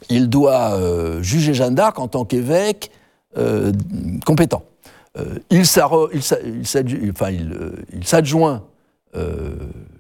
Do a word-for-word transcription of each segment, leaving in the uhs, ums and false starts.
il doit euh, juger Jeanne d'Arc en tant qu'évêque euh, compétent. Euh, il, il, il, enfin, il, il s'adjoint euh,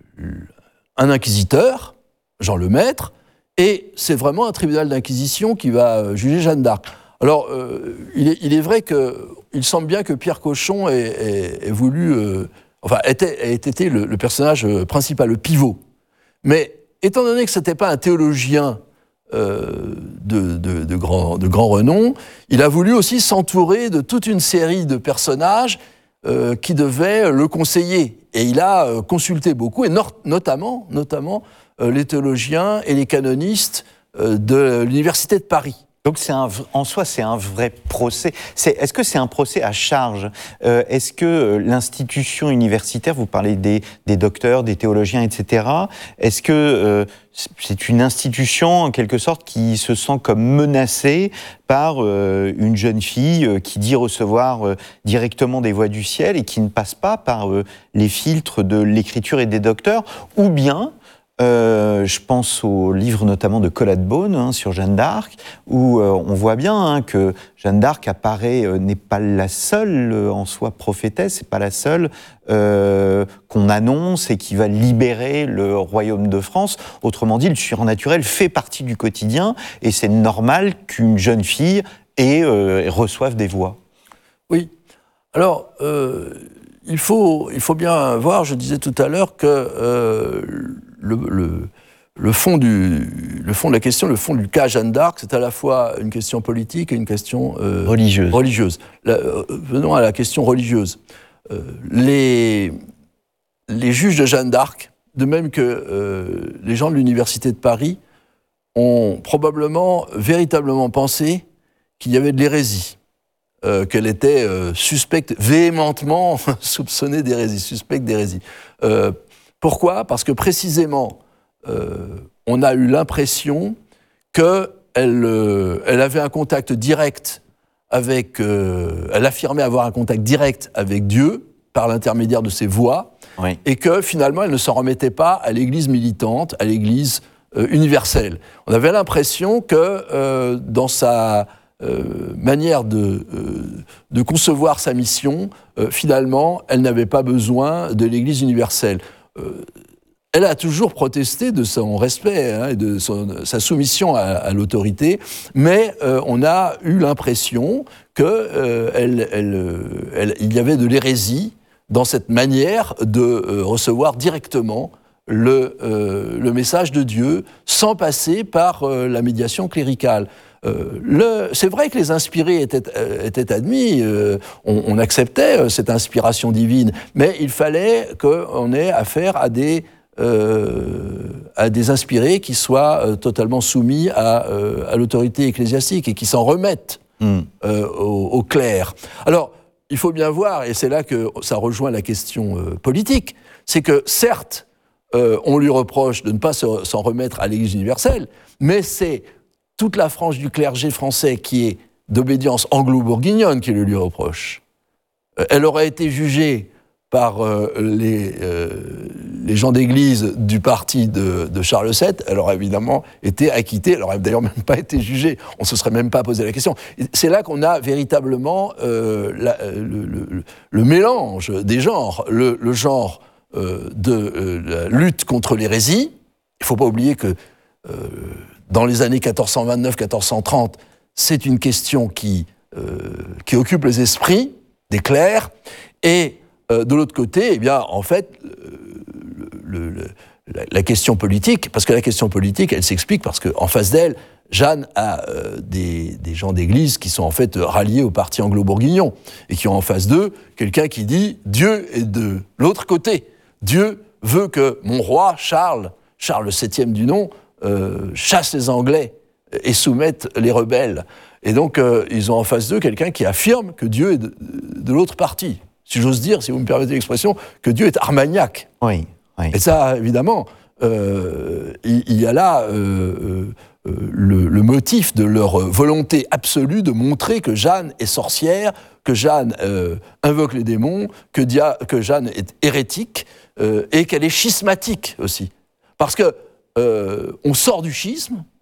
un inquisiteur, Jean Lemaître, et c'est vraiment un tribunal d'inquisition qui va juger Jeanne d'Arc. Alors, euh, il, est, il est vrai qu'il semble bien que Pierre Cochon ait, ait, ait voulu, euh, enfin, ait, ait été le, le personnage principal, le pivot. Mais étant donné que ce n'était pas un théologien euh, de, de, de, grand, de grand renom, il a voulu aussi s'entourer de toute une série de personnages euh, qui devaient le conseiller. Et il a euh, consulté beaucoup, et no- notamment, notamment euh, les théologiens et les canonistes euh, de l'Université de Paris. Donc c'est un, en soi, c'est un vrai procès. C'est, est-ce que c'est un procès à charge ? euh, Est-ce que l'institution universitaire, vous parlez des, des docteurs, des théologiens, et cetera, est-ce que euh, c'est une institution, en quelque sorte, qui se sent comme menacée par euh, une jeune fille euh, qui dit recevoir euh, directement des voix du ciel et qui ne passe pas par euh, les filtres de l'écriture et des docteurs, ou bien... Euh, je pense au livre notamment de Colette-Beaune hein, sur Jeanne d'Arc, où euh, on voit bien hein, que Jeanne d'Arc apparaît, euh, n'est pas la seule euh, en soi prophétesse, c'est pas la seule euh, qu'on annonce et qui va libérer le royaume de France. Autrement dit, le surnaturel fait partie du quotidien et c'est normal qu'une jeune fille ait, euh, reçoive des voix. Oui. Alors, euh, il faut, il faut bien voir, je disais tout à l'heure que euh, Le, le, le, fond du, le fond de la question, le fond du cas Jeanne d'Arc, c'est à la fois une question politique et une question euh, religieuse. religieuse. La, euh, venons à la question religieuse. Euh, les, les juges de Jeanne d'Arc, de même que euh, les gens de l'Université de Paris, ont probablement, véritablement pensé qu'il y avait de l'hérésie, euh, qu'elle était euh, suspecte, véhémentement soupçonnée d'hérésie, suspecte d'hérésie. Euh, Pourquoi ? Parce que précisément, euh, on a eu l'impression qu'elle euh, elle avait un contact direct avec... Euh, elle affirmait avoir un contact direct avec Dieu par l'intermédiaire de ses voix, oui. Et que finalement, elle ne s'en remettait pas à l'Église militante, à l'Église euh, universelle. On avait l'impression que euh, dans sa... Euh, manière de, euh, de concevoir sa mission, euh, finalement, elle n'avait pas besoin de l'Église universelle. Euh, elle a toujours protesté de son respect hein, et de son, sa soumission à, à l'autorité, mais euh, on a eu l'impression qu'il euh, elle, elle, elle, y avait de l'hérésie dans cette manière de euh, recevoir directement le, euh, le message de Dieu sans passer par euh, la médiation cléricale. Euh, le, c'est vrai que les inspirés étaient, euh, étaient admis, euh, on, on acceptait euh, cette inspiration divine, mais il fallait qu'on ait affaire à des, euh, à des inspirés qui soient euh, totalement soumis à, euh, à l'autorité ecclésiastique et qui s'en remettent mm. euh, au, au clerc. Alors, il faut bien voir, et c'est là que ça rejoint la question euh, politique, c'est que certes, euh, on lui reproche de ne pas se, s'en remettre à l'Église universelle, mais c'est toute la frange du clergé français qui est d'obédience anglo-bourguignonne qui le lui reproche. Euh, elle aurait été jugée par euh, les, euh, les gens d'église du parti de, de Charles sept, elle aurait évidemment été acquittée, elle aurait d'ailleurs même pas été jugée, on se serait même pas posé la question. C'est là qu'on a véritablement euh, la, le, le, le mélange des genres, le, le genre euh, de euh, la lutte contre l'hérésie. Il faut pas oublier que euh, dans les années quatorze cent vingt-neuf quatorze cent trente, c'est une question qui, euh, qui occupe les esprits des clercs, et euh, de l'autre côté, eh bien, en fait, le, le, la, la question politique, parce que la question politique, elle s'explique parce qu'en face d'elle, Jeanne a euh, des, des gens d'église qui sont en fait ralliés au parti anglo-bourguignon, et qui ont en face d'eux quelqu'un qui dit « Dieu est de l'autre côté. Dieu veut que mon roi, Charles, Charles septième du nom, Euh, chassent les Anglais et soumettent les rebelles. » Et donc, euh, ils ont en face d'eux quelqu'un qui affirme que Dieu est de, de l'autre parti. Si j'ose dire, si vous me permettez l'expression, que Dieu est Armagnac. Oui, oui. Et ça, évidemment, euh, il, il y a là euh, euh, le, le motif de leur volonté absolue de montrer que Jeanne est sorcière, que Jeanne euh, invoque les démons, que, Dia, que Jeanne est hérétique euh, et qu'elle est schismatique aussi. Parce que Euh, on sort du schisme,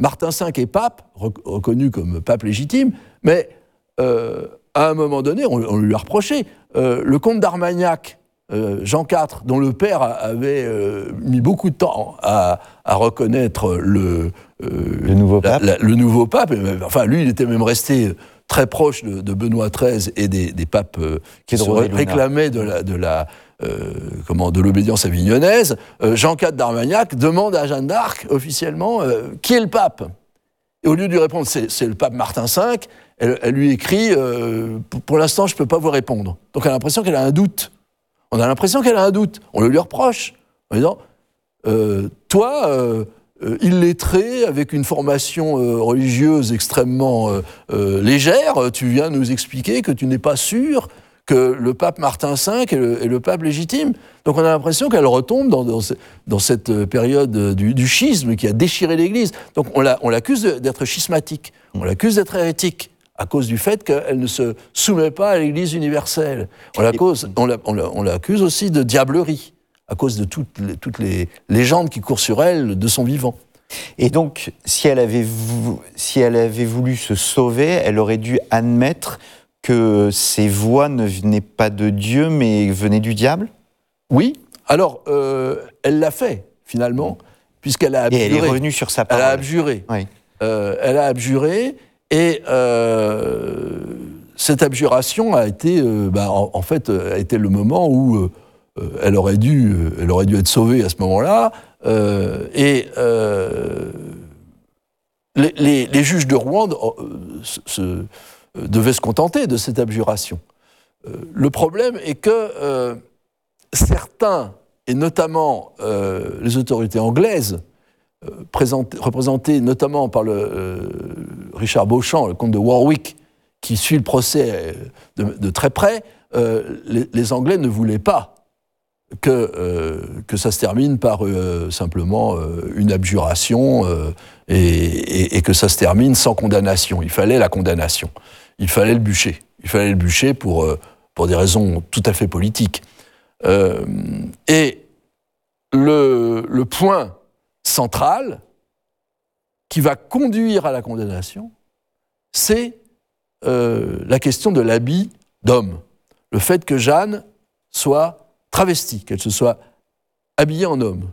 Martin cinq est pape, reconnu comme pape légitime, mais euh, à un moment donné, on, on lui a reproché. Euh, le comte d'Armagnac, euh, Jean quatre, dont le père avait euh, mis beaucoup de temps à, à reconnaître le, euh, le, nouveau pape. La, la, le nouveau pape, enfin lui, il était même resté très proche de, de Benoît treize et des, des papes euh, qui se réclamaient de la... De la Euh, comment, de l'obédience avignonnaise, euh, Jean quatre d'Armagnac demande à Jeanne d'Arc, officiellement, euh, qui est le pape ? Et au lieu de lui répondre, c'est, c'est le pape Martin cinq, elle, elle lui écrit, euh, pour, pour l'instant, je ne peux pas vous répondre. Donc, elle a l'impression qu'elle a un doute. On a l'impression qu'elle a un doute. On le lui reproche, en disant, euh, toi, euh, euh, illettré, avec une formation euh, religieuse extrêmement euh, euh, légère, tu viens nous expliquer que tu n'es pas sûr que le pape Martin cinq est le, est le pape légitime. Donc on a l'impression qu'elle retombe dans, dans, dans cette période du, du schisme qui a déchiré l'Église. Donc on, la, on l'accuse d'être schismatique, on l'accuse d'être hérétique, à cause du fait qu'elle ne se soumet pas à l'Église universelle. On, l'accuse, on, la, on, la, on l'accuse aussi de diablerie, à cause de toutes les, toutes les légendes qui courent sur elle de son vivant. Et donc, si elle avait, vou- si elle avait voulu se sauver, elle aurait dû admettre que ces voix ne venaient pas de Dieu, mais venaient du diable ? Oui. Alors, euh, elle l'a fait, finalement, puisqu'elle a abjuré. Et elle est revenue sur sa parole. Elle a abjuré. Oui. Euh, elle a abjuré, et euh, cette abjuration a été, euh, bah, en, en fait, a été le moment où euh, elle aurait dû, elle aurait dû être sauvée à ce moment-là. Euh, et euh, les, les, les juges de Rouen euh, se, se devait se contenter de cette abjuration. Euh, le problème est que euh, certains, et notamment euh, les autorités anglaises, euh, représentées notamment par le, euh, Richard Beauchamp, le comte de Warwick, qui suit le procès de, de très près, euh, les, les Anglais ne voulaient pas que, euh, que ça se termine par euh, simplement euh, une abjuration euh, et, et, et que ça se termine sans condamnation. Il fallait la condamnation. Il fallait le bûcher. Il fallait le bûcher pour, euh, pour des raisons tout à fait politiques. Euh, et le, le point central qui va conduire à la condamnation, c'est euh, la question de l'habit d'homme. Le fait que Jeanne soit travestie, qu'elle se soit habillée en homme.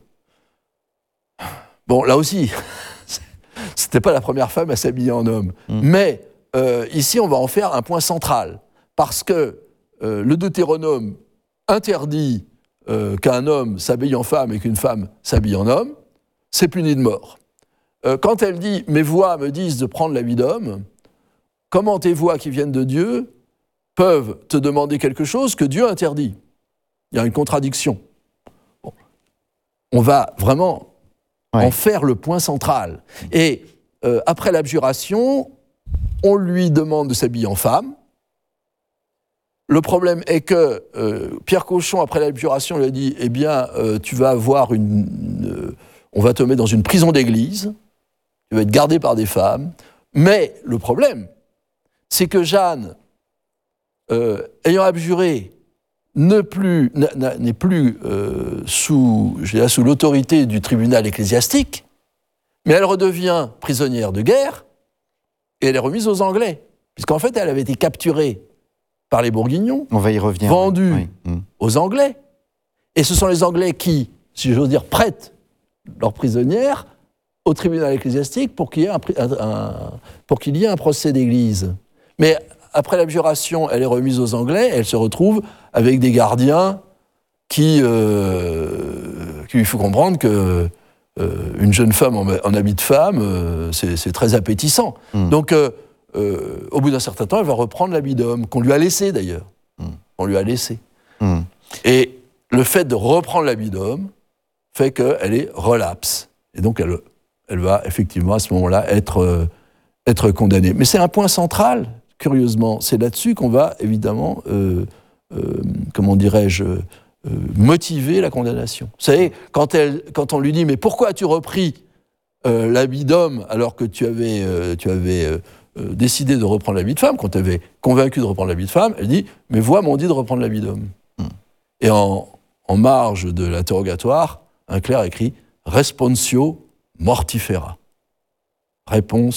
Bon, là aussi, c'était pas la première femme à s'habiller en homme. Mmh. Mais euh, ici, on va en faire un point central. Parce que euh, le Deutéronome interdit euh, qu'un homme s'habille en femme et qu'une femme s'habille en homme, c'est puni de mort. Euh, quand elle dit « mes voix me disent de prendre l'habit d'homme », comment tes voix qui viennent de Dieu peuvent te demander quelque chose que Dieu interdit ? Il y a une contradiction. Bon. On va vraiment ouais. en faire le point central. Et euh, après l'abjuration, on lui demande de s'habiller en femme. Le problème est que euh, Pierre Cochon, après l'abjuration, lui a dit « Eh bien, euh, tu vas avoir une... une euh, on va te mettre dans une prison d'église, tu vas être gardé par des femmes. » Mais le problème, c'est que Jeanne, euh, ayant abjuré, ne plus, n'est plus euh, sous, je dirais, sous l'autorité du tribunal ecclésiastique, mais elle redevient prisonnière de guerre et elle est remise aux Anglais, puisqu'en fait, elle avait été capturée par les Bourguignons, on va y revenir, vendue oui. Oui. aux Anglais. Et ce sont les Anglais qui, si j'ose dire, prêtent leurs prisonnières au tribunal ecclésiastique pour qu'il y ait un, un, pour qu'il y ait un procès d'église. Mais après l'abjuration, elle est remise aux Anglais, elle se retrouve avec des gardiens qui, euh, qui lui font comprendre que euh, une jeune femme en, en habit de femme, euh, c'est, c'est très appétissant. Mmh. Donc, euh, euh, au bout d'un certain temps, elle va reprendre l'habit d'homme, qu'on lui a laissé d'ailleurs. Mmh. On lui a laissé. Mmh. Et le fait de reprendre l'habit d'homme fait qu'elle est relapse. Et donc, elle, elle va effectivement, à ce moment-là, être, euh, être condamnée. Mais c'est un point central. Curieusement, c'est là-dessus qu'on va évidemment, euh, euh, comment dirais-je, euh, motiver la condamnation. Vous savez, quand, elle, quand on lui dit « mais pourquoi as-tu repris euh, l'habit d'homme alors que tu avais, euh, tu avais euh, décidé de reprendre l'habit de femme », quand tu avais convaincu de reprendre l'habit de femme, elle dit « mes voix m'ont dit de reprendre l'habit d'homme mmh. ». Et en, en marge de l'interrogatoire, un clerc écrit « responsio mortifera ». réponse